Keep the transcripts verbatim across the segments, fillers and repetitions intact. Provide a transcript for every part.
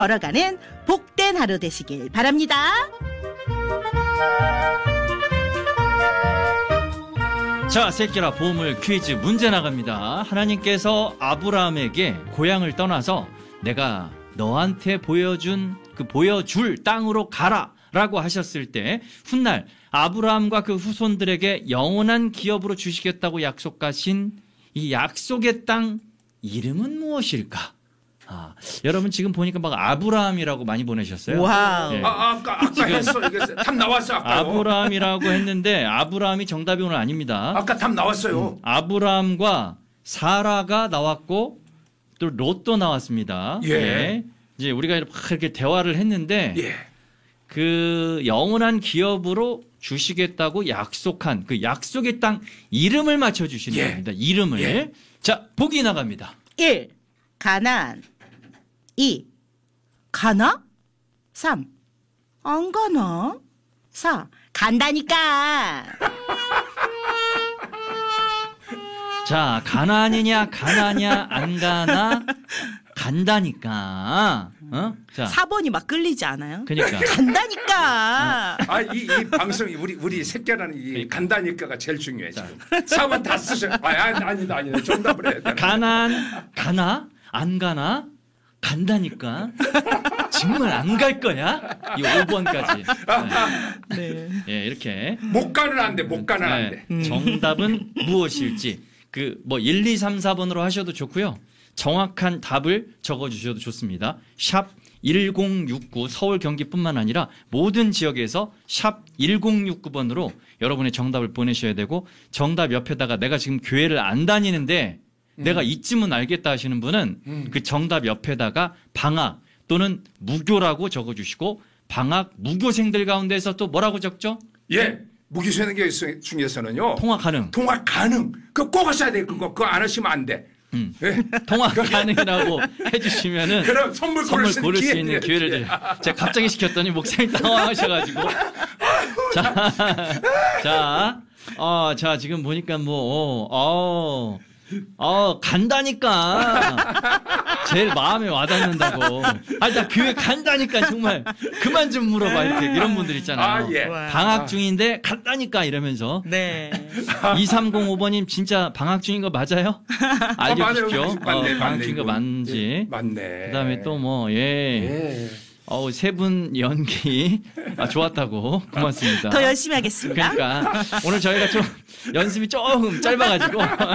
걸어가는 복된 하루 되시길 바랍니다. 자, 새끼라 보물 퀴즈 문제 나갑니다. 하나님께서 아브라함에게 고향을 떠나서 내가 너한테 보여준 그 보여줄 땅으로 가라 라고 하셨을 때 훗날 아브라함과 그 후손들에게 영원한 기업으로 주시겠다고 약속하신 이 약속의 땅 이름은 무엇일까? 아, 여러분 지금 보니까 막 아브라함이라고 많이 보내셨어요. 와우. 네. 아, 아, 아까 아까 했어. 이게 답 나왔어. 아까. 아브라함이라고 했는데 아브라함이 정답이 오늘 아닙니다. 아까 답 나왔어요. 음, 아브라함과 사라가 나왔고 또 롯도 나왔습니다. 예. 예. 이제 우리가 막 이렇게 대화를 했는데 예. 그 영원한 기업으로 주시겠다고 약속한 그 약속의 땅 이름을 맞춰 주시는 예. 겁니다. 이름을. 예. 자, 보기 나갑니다. 일. 가나안. 이. 가나? 삼. 안 가나? 사. 간다니까. 자, 가나안이냐 가나냐 안 가나 간다니까. 어? 자. 사 번이 막 끌리지 않아요? 그러니까. 간다니까. 아, 이, 이 방송이 우리 우리 새끼라는 이 간다니까가 제일 중요해 지금. 사 번 다 쓰셔. 아, 아니, 아니다, 아니다. 정답을 해야 돼. 가나안 가나 안 가나 간다니까. 정말 안 갈 거야? 이 오 번까지. 네. 네. 예, 이렇게. 못 가는 안 돼. 못 가는 안 돼. 네, 정답은 무엇일지 그 뭐 일, 이, 삼, 사 번으로 하셔도 좋고요. 정확한 답을 적어주셔도 좋습니다. 샵 일공육구 서울 경기뿐만 아니라 모든 지역에서 샵 일공육구 번으로 여러분의 정답을 보내셔야 되고 정답 옆에다가 내가 지금 교회를 안 다니는데 음. 내가 이쯤은 알겠다 하시는 분은 음. 그 정답 옆에다가 방학 또는 무교라고 적어주시고 방학 무교생들 가운데서 또 뭐라고 적죠? 예. 무기수행 중에서는요. 통화 가능. 통화 가능. 그거 꼭 하셔야 돼. 그거 그거 안 하시면 안 돼. 음. 예. 통화 가능이라고 해주시면은 그럼 선물, 선물 고를, 고를 수 기회, 있는 예. 기회를 드려요. 제가 갑자기 시켰더니 목사님 당황하셔가지고 자, 자, 어, 자 지금 보니까 뭐, 어, 어, 간다니까 제일 마음에 와닿는다고. 아니 나 교회 간다니까 정말 그만 좀 물어봐 이렇게 이런 분들 있잖아요. 아, 예. 방학 중인데 간다니까 이러면서. 네. 이삼공오 번님 진짜 방학 중인 거 맞아요? 알려주십시오. 아, 맞네, 어, 맞네, 방학 중인 거 이거. 맞는지. 예, 맞네. 그다음에 또 뭐 예. 예. 어우, 세 분 연기 아, 좋았다고. 고맙습니다. 더 열심히 하겠습니다. 그러니까 오늘 저희가 좀 연습이 조금 짧아가지고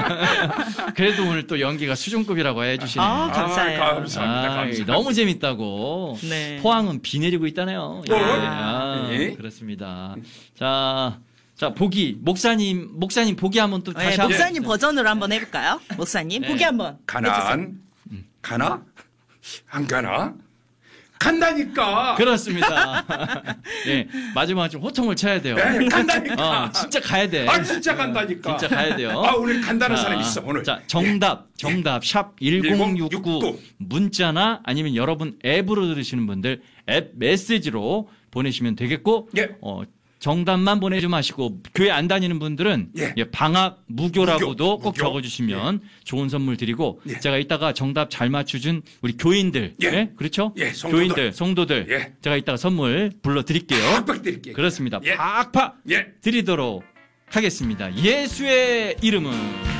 그래도 오늘 또 연기가 수준급이라고 해주시네요. 아, 감사해요. 아, 감사합니다. 아, 감사합니다. 너무 재밌다고. 네. 포항은 비 내리고 있다네요. 어? 예, 아, 예? 그렇습니다. 자, 자 보기 목사님 목사님 보기 한번 또 다시 네, 한번. 목사님 버전으로 한번 해볼까요? 목사님 네. 보기 한번 가난 가나? 안 가나? 간다니까. 그렇습니다. 예, 마지막에 좀 호통을 쳐야 돼요. 예, 간다니까. 어, 진짜 가야 돼. 아, 진짜 간다니까. 진짜 가야 돼요. 아, 오늘 간다는 자, 사람 있어, 오늘. 자, 정답, 정답, 샵 일공육구 일공육구. 문자나 아니면 여러분 앱으로 들으시는 분들 앱 메시지로 보내시면 되겠고, 예. 어, 정답만 보내지 마시고 교회 안 다니는 분들은 예. 예, 방학 무교라고도 무교, 꼭 무교. 적어주시면 좋은 선물 드리고 예. 제가 이따가 정답 잘 맞추준 우리 교인들, 예. 예? 그렇죠? 예, 성도들. 교인들, 성도들, 예. 제가 이따가 선물 불러드릴게요. 팍팍 드릴게요. 그렇습니다. 예. 팍팍 예. 드리도록 하겠습니다. 예수의 이름은